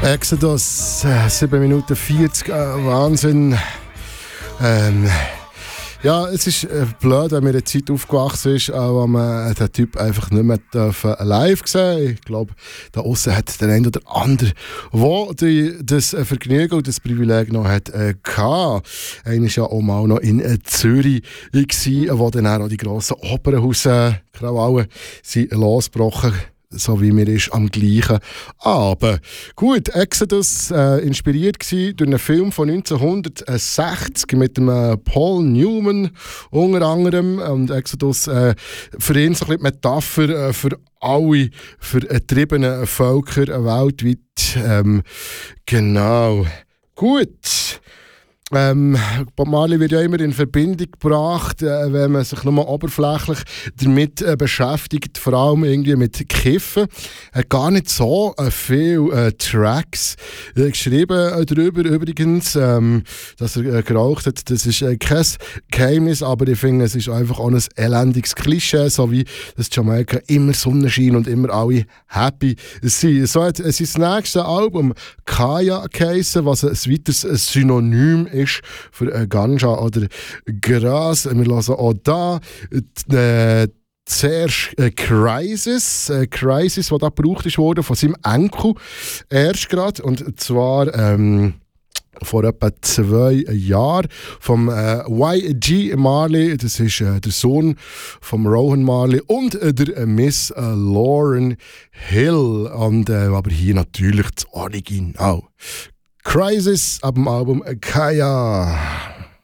Exodus, 7 Minuten 40, Wahnsinn. Ja, es ist blöd, wenn mir eine Zeit aufgewachsen ist, wo man den Typ einfach nicht mehr live sehen. Ich glaube, da außen hat der eine oder andere, der das Vergnügen und das Privileg noch hat gehabt. Einer war ja auch mal noch in Zürich, wo dann auch die grossen Opernhaus-Krawallen losgebrochen sind. So wie mir ist am gleichen Abend. Gut, Exodus inspiriert war durch einen Film von 1960 mit dem Paul Newman unter anderem. Und Exodus für ihn so ein bisschen Metapher für alle vertriebenen Völker weltweit. Genau. Gut. Bob Marley wird ja immer in Verbindung gebracht, wenn man sich nur oberflächlich damit beschäftigt, vor allem irgendwie mit Kiffen. Er hat gar nicht so viele Tracks geschrieben darüber übrigens, dass er geraucht hat. Das ist kein Geheimnis, aber ich finde, es ist einfach auch ein elendiges Klischee, so wie das Jamaika immer Sonnenschein und immer alle happy sind. So hat sein nächstes Album Kaya geheissen, was ein weiteres Synonym ist für Ganja oder Gras. Wir hören auch da zuerst Crisis, die da gebraucht wurde von seinem Enkel erst gerade, und zwar vor etwa 2 Jahren vom Y.G. Marley, das ist der Sohn von Rohan Marley und der Miss Lauryn Hill, und aber hier natürlich das Original. Crisis ab dem Album Kaya.